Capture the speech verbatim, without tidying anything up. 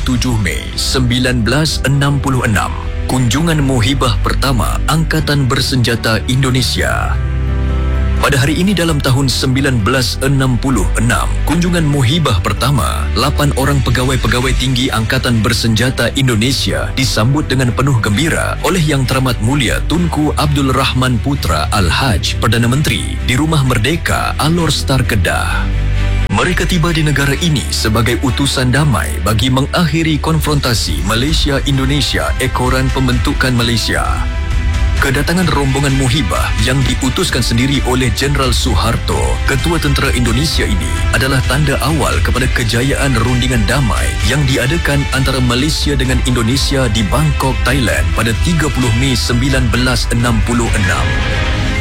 tujuh Mei sembilan belas enam puluh enam, kunjungan muhibah pertama Angkatan Bersenjata Indonesia. Pada hari ini dalam tahun sembilan belas enam puluh enam, kunjungan muhibah pertama, lapan orang pegawai-pegawai tinggi Angkatan Bersenjata Indonesia disambut dengan penuh gembira oleh Yang Teramat Mulia Tunku Abdul Rahman Putra Al-Haj Perdana Menteri di Rumah Merdeka Alor Star Kedah. Mereka tiba di negara ini sebagai utusan damai bagi mengakhiri konfrontasi Malaysia-Indonesia ekoran pembentukan Malaysia. Kedatangan rombongan muhibah yang diutuskan sendiri oleh Jeneral Suharto, Ketua Tentera Indonesia ini adalah tanda awal kepada kejayaan rundingan damai yang diadakan antara Malaysia dengan Indonesia di Bangkok, Thailand pada tiga puluh Mei sembilan belas enam puluh enam.